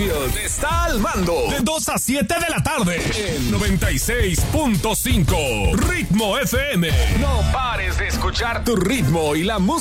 Bakersfield está al mando. De 2 a 7 de la tarde. En 96.5 Ritmo FM. No pares de escuchar tu ritmo y la música